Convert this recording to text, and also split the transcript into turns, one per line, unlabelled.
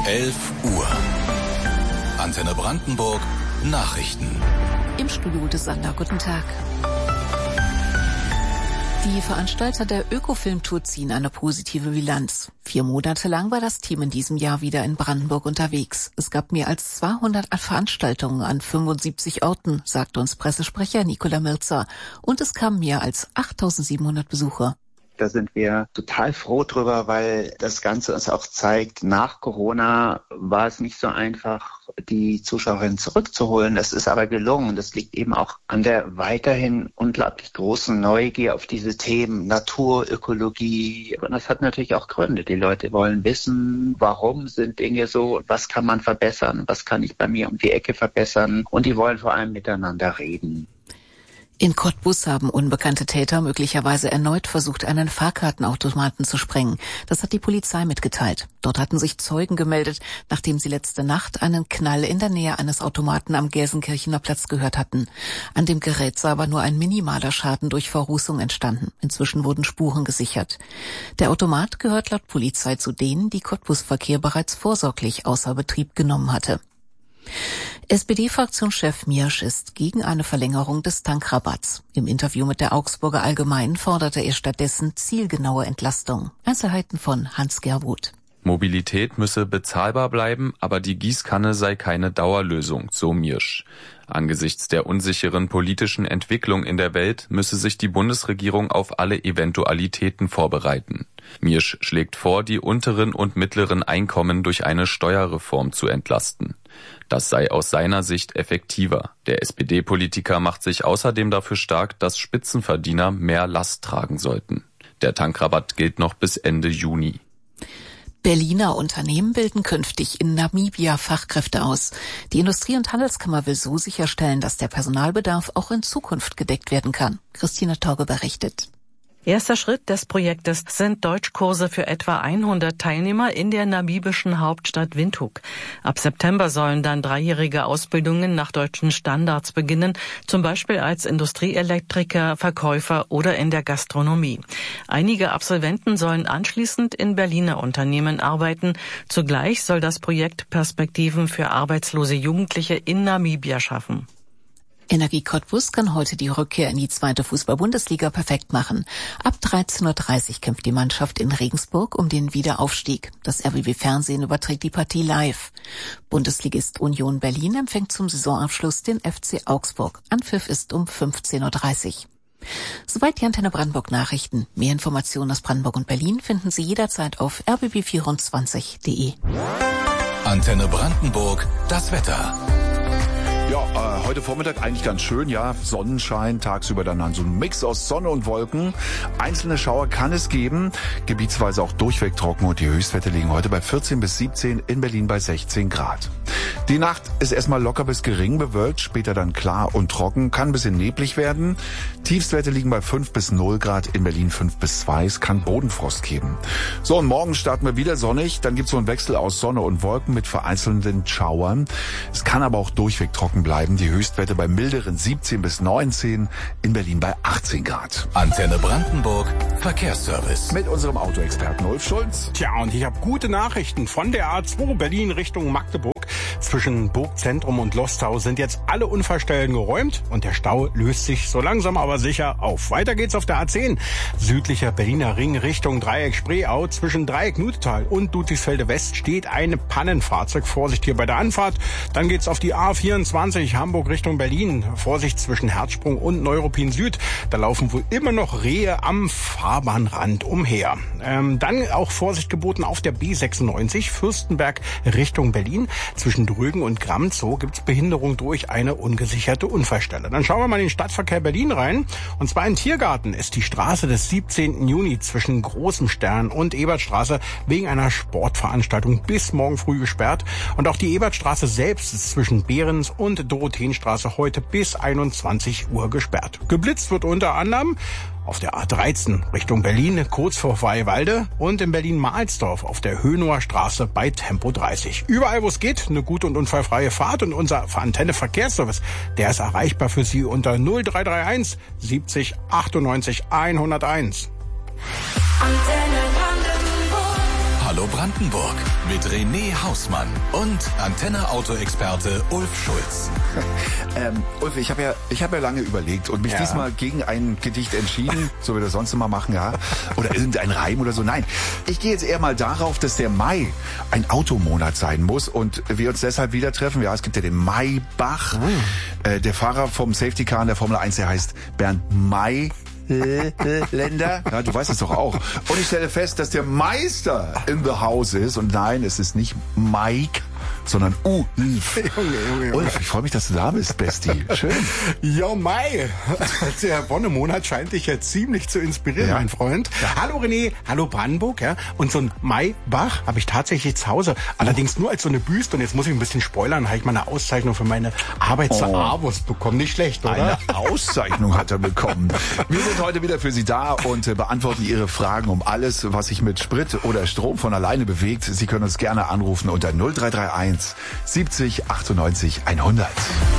11 Uhr. Antenne Brandenburg Nachrichten.
Im Studio des Sander, guten Tag. Die Veranstalter der Ökofilmtour ziehen eine positive Bilanz. 4 Monate lang war das Team in diesem Jahr wieder in Brandenburg unterwegs. Es gab mehr als 200 Veranstaltungen an 75 Orten, sagte uns Pressesprecher Nicola Mirza. Und es kamen mehr als 8.700 Besucher.
Da sind wir total froh drüber, weil das Ganze uns auch zeigt, nach Corona war es nicht so einfach, die Zuschauerinnen zurückzuholen. Das ist aber gelungen. Das liegt eben auch an der weiterhin unglaublich großen Neugier auf diese Themen Natur, Ökologie. Und das hat natürlich auch Gründe. Die Leute wollen wissen, warum sind Dinge so, was kann man verbessern, was kann ich bei mir um die Ecke verbessern. Und die wollen vor allem miteinander reden.
In Cottbus haben unbekannte Täter möglicherweise erneut versucht, einen Fahrkartenautomaten zu sprengen. Das hat die Polizei mitgeteilt. Dort hatten sich Zeugen gemeldet, nachdem sie letzte Nacht einen Knall in der Nähe eines Automaten am Gelsenkirchener Platz gehört hatten. An dem Gerät sei aber nur ein minimaler Schaden durch Verrußung entstanden. Inzwischen wurden Spuren gesichert. Der Automat gehört laut Polizei zu denen, die Cottbus-Verkehr bereits vorsorglich außer Betrieb genommen hatte. SPD-Fraktionschef Miersch ist gegen eine Verlängerung des Tankrabatts. Im Interview mit der Augsburger Allgemeinen forderte er stattdessen zielgenaue Entlastung. Einzelheiten von Hans Gerwoth.
Mobilität müsse bezahlbar bleiben, aber die Gießkanne sei keine Dauerlösung, so Miersch. Angesichts der unsicheren politischen Entwicklung in der Welt müsse sich die Bundesregierung auf alle Eventualitäten vorbereiten. Miersch schlägt vor, die unteren und mittleren Einkommen durch eine Steuerreform zu entlasten. Das sei aus seiner Sicht effektiver. Der SPD-Politiker macht sich außerdem dafür stark, dass Spitzenverdiener mehr Last tragen sollten. Der Tankrabatt gilt noch bis Ende Juni.
Berliner Unternehmen bilden künftig in Namibia Fachkräfte aus. Die Industrie- und Handelskammer will so sicherstellen, dass der Personalbedarf auch in Zukunft gedeckt werden kann. Christine Torge berichtet.
Erster Schritt des Projektes sind Deutschkurse für etwa 100 Teilnehmer in der namibischen Hauptstadt Windhoek. Ab September sollen dann 3-jährige Ausbildungen nach deutschen Standards beginnen, zum Beispiel als Industrieelektriker, Verkäufer oder in der Gastronomie. Einige Absolventen sollen anschließend in Berliner Unternehmen arbeiten. Zugleich soll das Projekt Perspektiven für arbeitslose Jugendliche in Namibia schaffen.
Energie Cottbus kann heute die Rückkehr in die 2. Fußball-Bundesliga perfekt machen. Ab 13.30 Uhr kämpft die Mannschaft in Regensburg um den Wiederaufstieg. Das RBB Fernsehen überträgt die Partie live. Bundesligist Union Berlin empfängt zum Saisonabschluss den FC Augsburg. Anpfiff ist um 15.30 Uhr. Soweit die Antenne Brandenburg Nachrichten. Mehr Informationen aus Brandenburg und Berlin finden Sie jederzeit auf rbb24.de.
Antenne Brandenburg, das Wetter.
Ja, heute Vormittag eigentlich ganz schön, ja, Sonnenschein, tagsüber dann so ein Mix aus Sonne und Wolken. Einzelne Schauer kann es geben, gebietsweise auch durchweg trocken und die Höchstwerte liegen heute bei 14 bis 17, in Berlin bei 16 Grad. Die Nacht ist erstmal locker bis gering bewölkt, später dann klar und trocken, kann ein bisschen neblig werden. Tiefstwerte liegen bei 5 bis 0 Grad, in Berlin 5 bis 2, es kann Bodenfrost geben. So, und morgen starten wir wieder sonnig, dann gibt's so einen Wechsel aus Sonne und Wolken mit vereinzelten Schauern. Es kann aber auch durchweg trocken bleiben. Die Höchstwerte bei milderen 17 bis 19, in Berlin bei 18 Grad.
Antenne Brandenburg, Verkehrsservice.
Mit unserem Autoexperten Ulf Schulz.
Tja, und ich habe gute Nachrichten von der A2 Berlin Richtung Magdeburg. Zwischen Burgzentrum und Lostau sind jetzt alle Unfallstellen geräumt und der Stau löst sich so langsam aber sicher auf. Weiter geht's auf der A10. Südlicher Berliner Ring Richtung Dreieck Spreeau. Zwischen Dreieck Nutetal und Ludwigsfelde West steht ein Pannenfahrzeug. Vorsicht hier bei der Anfahrt. Dann geht's auf die A24 Hamburg Richtung Berlin. Vorsicht zwischen Herzsprung und Neuruppin Süd. Da laufen wohl immer noch Rehe am Fahrbahnrand umher. Dann auch Vorsicht geboten auf der B96 Fürstenberg Richtung Berlin. Zwischen Drögen und Gramzow gibt's Behinderung durch eine ungesicherte Unfallstelle. Dann schauen wir mal in den Stadtverkehr Berlin rein. Und zwar im Tiergarten ist die Straße des 17. Juni zwischen Großem Stern und Ebertstraße wegen einer Sportveranstaltung bis morgen früh gesperrt. Und auch die Ebertstraße selbst ist zwischen Behrens und Dorotheenstraße heute bis 21 Uhr gesperrt. Geblitzt wird unter anderem auf der A13 Richtung Berlin, kurz vor Weihwalde und in Berlin-Mahlsdorf auf der Hönower Straße bei Tempo 30. Überall, wo es geht, eine gute und unfallfreie Fahrt und unser Antenne Verkehrsservice, der ist erreichbar für Sie unter 0331 70 98 101.
Antenne Brandenburg. Hallo Brandenburg mit René Hausmann und Antenne-Auto-Experte Ulf Schulz.
Ulf, ich habe ja lange überlegt und mich diesmal gegen ein Gedicht entschieden, so wie wir das sonst immer machen, ja. Oder irgendein Reim oder so. Nein, ich gehe jetzt eher mal darauf, dass der Mai ein Automonat sein muss und wir uns deshalb wieder treffen. Ja, es gibt ja den Maybach. Der Fahrer vom Safety Car in der Formel 1, der heißt Bernd Mayländer. Ja, du weißt es doch auch. Und ich stelle fest, dass der Meister in the house ist. Und nein, es ist nicht Mike, sondern Ulf.
Junge.
Ulf, ich freue mich, dass du da bist, Besti. Schön.
Ja, Mai. Der Wonnemonat scheint dich ja ziemlich zu inspirieren, mein Freund. Ja. Hallo René, hallo Brandenburg. Ja. Und so ein Maybach habe ich tatsächlich zu Hause. Allerdings nur als so eine Büste. Und jetzt muss ich ein bisschen spoilern. Habe ich mal eine Auszeichnung für meine Arbeit zur AWUS bekommen. Nicht schlecht, oder?
Eine Auszeichnung hat er bekommen. Wir sind heute wieder für Sie da und beantworten Ihre Fragen um alles, was sich mit Sprit oder Strom von alleine bewegt. Sie können uns gerne anrufen unter 0331 70 98 100.